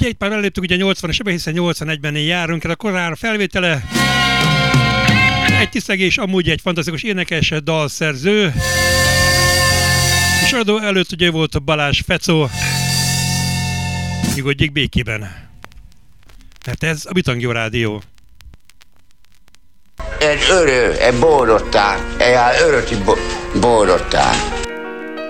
Ugye itt már előttük ugye 80-es évben, hiszen 81-ben járunk el, a korán felvétele. Egy tisztegés, amúgy egy fantasztikus énekes, dalszerző. És adó előtt ugye volt a Balázs Fecó. Nyugodjék békében. Mert ez a Bitangió Rádió. Egy bórottál, egy öröti bórottál.